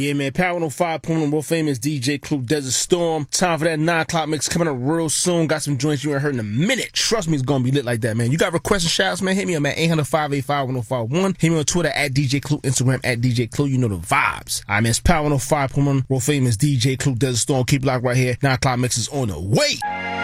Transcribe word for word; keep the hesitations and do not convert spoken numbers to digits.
Yeah, man, Power one oh five point one, world famous D J Clue, Desert Storm. Time for that nine o'clock mix coming up real soon. Got some joints you ain't heard in a minute. Trust me, it's gonna be lit like that, man. You got requests and shouts, man? Hit me up at eight hundred, five eight five, one oh five one. Hit me on Twitter at D J Clue, Instagram at D J Clue. You know the vibes. All right, man, it's Power one oh five point one, world famous D J Clue, Desert Storm. Keep it locked right here. nine o'clock mix is on the way.